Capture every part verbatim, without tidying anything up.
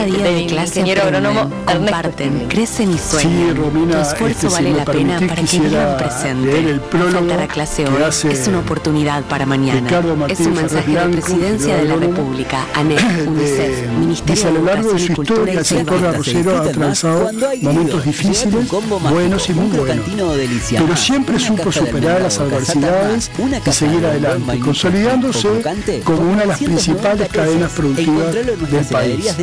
Cada día del de clase ingeniero agrónomo aprenden, comparten, crecen y sueñan. Sí, Romina, Tu esfuerzo este, si vale me la pena permitís, para que quisiera vivan presente. leer el prólogo Faltar a clase que hoy hace es una oportunidad para mañana. Ricardo Martín Es un mensaje Ferrer Blanco, de Presidencia de la agrónomo, República, ANEC, UNICEF, de- Ministerio dice, a de lo largo de su Educación y Cultura historia, y el sector Turismo. arrocero ha atravesado momentos difíciles, buenos y muy buenos, pero siempre supo superar las adversidades y seguir adelante, consolidándose como una de las principales cadenas productivas del país.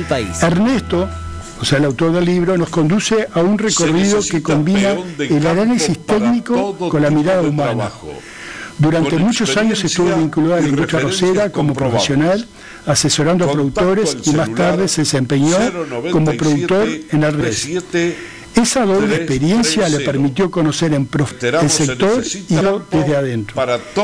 Ernesto, o sea, el autor del libro, nos conduce a un recorrido que combina el análisis técnico con la mirada humana. Durante muchos años estuvo vinculado a la industria arrocera como profesional, asesorando a productores y más tarde se desempeñó como productor en la red. Esa doble experiencia le permitió conocer en profundidad el sector y lo desde adentro.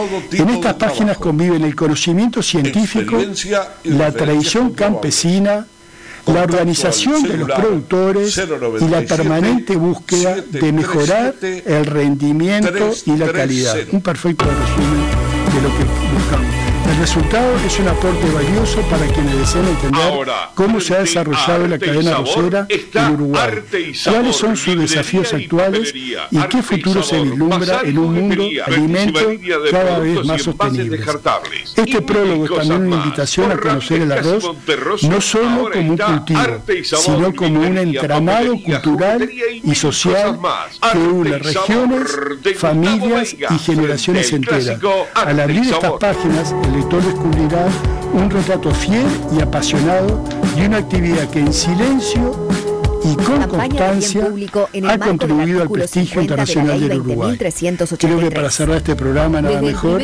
En estas páginas conviven el conocimiento científico, la tradición campesina, la organización de los productores y la permanente búsqueda de mejorar el rendimiento y la calidad. Un perfecto resumen de lo que buscamos. El resultado es un aporte valioso para quienes desean entender Ahora, cómo se ha desarrollado la cadena arrocera en Uruguay, cuáles son sus desafíos actuales y qué futuro se vislumbra en un mundo alimento cada vez más sostenible. Este prólogo es también una invitación a conocer el arroz no solo como un cultivo, sino como un entramado cultural y social que une regiones, familias y generaciones enteras. Al abrir estas páginas, el lector descubrirá un retrato fiel y apasionado de una actividad que en silencio y con constancia ha contribuido al prestigio internacional del Uruguay. Creo que para cerrar este programa nada mejor,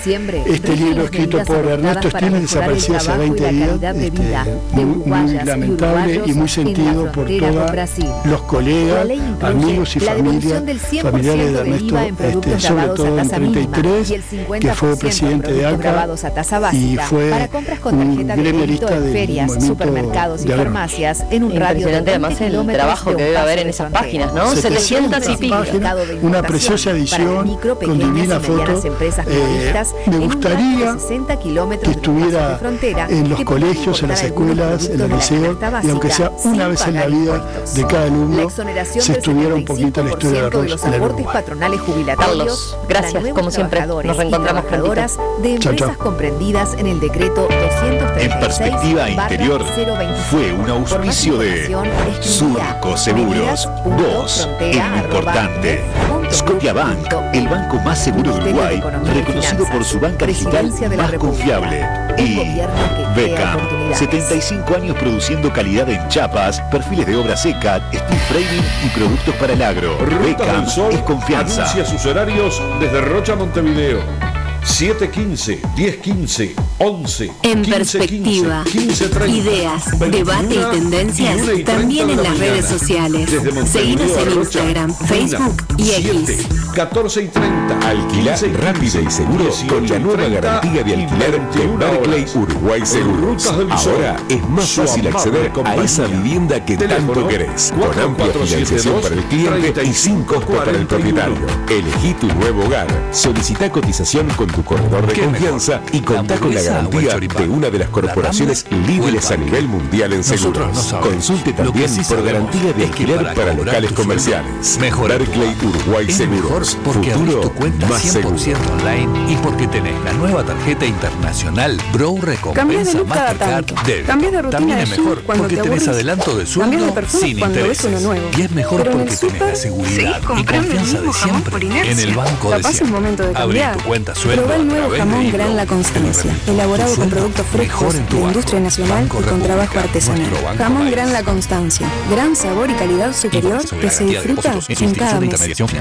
este libro escrito por Ernesto Stiles, desaparecido hace veinte días, este, muy, muy lamentable y muy sentido por todos los colegas, amigos y familias, familiares de Ernesto, este, sobre todo en treinta y tres, que fue presidente de ACA y fue un gremialista del movimiento de farmacias en un radio de además el trabajo que debe haber en esas páginas, ¿no? setecientas y pico. Una preciosa edición con divinas fotos. Eh, me gustaría que estuviera en los colegios, en las escuelas, en los liceos, y aunque sea una vez en la vida de cada alumno, se estuviera un poquito en la historia del arroz en el Uruguay. Carlos, gracias, como siempre. Nos reencontramos prontito. De empresas comprendidas en el decreto doscientos treinta y seis En perspectiva interior fue un auspicio de Surco Seguros. Vos, el importante. Scotiabank, el banco más seguro de Uruguay, reconocido por su banca digital más confiable. Y Beckham, setenta y cinco años produciendo calidad en chapas, perfiles de obra seca, steel framing y productos para el agro. Beckham es confianza. Anuncia sus horarios desde Rocha, Montevideo. siete quince, diez quince, once, En quince, perspectiva, quince, treinta, ideas, debate y tendencias veintiuna y también en treinta de la las redes mañana. sociales. Desde Montevideo Seguinos a en Rocha, Instagram, Facebook y siete, X. catorce y treinta. Alquilar quince y rápido y seguro con la nueva garantía de alquiler de Barclay Uruguay Seguros. Rutas del Sol. Ahora es más Su fácil amable acceder a compañía. esa vivienda que Teléfono tanto querés, con cuatro amplia cuatro siete financiación dos, para el cliente y sin costo para el cuarenta y uno. propietario. Elegí tu nuevo hogar. Solicita cotización con tu corredor de confianza y contá con la garantía de una de las corporaciones líderes a nivel mundial en seguros. Consulte también por garantía de alquiler para locales comerciales. Barclay Uruguay Seguros. Futuro más seguro. Online y porque tenés la nueva tarjeta internacional Bro Recompensa Mastercard Debit. Cambias de rutina También de es gym mejor cuando porque te tenés aburrís. adelanto de Cambias sueldo de perfume sin cuando ves intereses. uno nuevo. Y es mejor Pero en porque el tenés la súper, seguridad seguís y comprando el confianza de mismo jamón siempre por en inercia. el banco de Capaz es siempre. momento de Abrí cambiar. tu cuenta sueldo Probá el a nuevo través jamón de Gran Bro. La Constancia, Te lo elaborado repito, con tu productos sueldo frescos mejor en tu de banco. industria nacional Banco y con República, trabajo artesanal. nuestro banco Jamón país. Gran La Constancia, gran sabor y calidad superior que se disfruta en cada mes.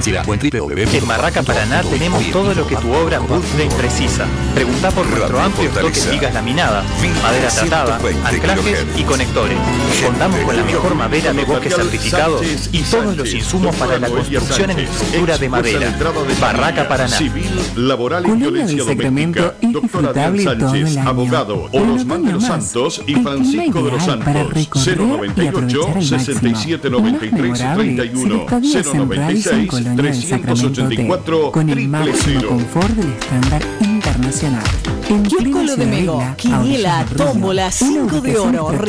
En Barraca Paraná tenemos todo lo que tu obra Woodframe precisa. Preguntá por nuestro amplio stock de vigas laminadas, madera tratada, anclajes y conectores. Contamos con la mejor madera de bosques certificados y todos los insumos para la construcción en estructura de madera. Barraca Paraná. Civil, laboral y Colonia del violencia Sacramento doméstica. es Doctor disfrutable Adrián todo el Sánchez, año. abogado. En Orosmán de los otoño más, Santos y el Francisco de los clima ideal para Santos. recorrer cero noventa y y aprovechar ocho, al sesenta y máximo. siete, Y noventa y más tres, treinta y memorable, uno. ser estadías cero en noventa y Radisson seis, Colonia del trescientos Sacramento ochenta y cuatro, Hotel, con el triple máximo cero. confort del estándar internacional. En Kiosco plena Lo de Ciudad Mego, Vila, quiniela, a orillas del río, tómbola, una cinco de ubicación oro, estratégica